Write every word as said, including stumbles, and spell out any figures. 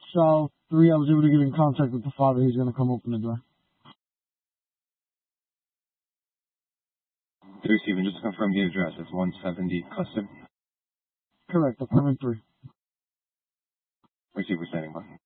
South three, I was able to get in contact with the father. He's going to come open the door. three Steven, just to confirm the address. It's one seventy Custom. Correct, apartment three. Receiver standing by.